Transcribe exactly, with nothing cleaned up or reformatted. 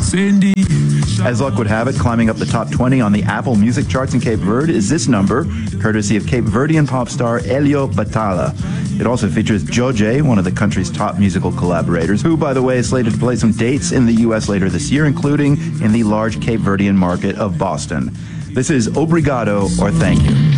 Cindy. As luck would have it, climbing up the top twenty on the Apple Music charts in Cape Verde is this number, courtesy of Cape Verdean pop star Elio Batala. It also features Joje, one of the country's top musical collaborators, who, by the way, is slated to play some dates in the U S later this year, including in the large Cape Verdean market of Boston. This is Obrigado, or Thank You.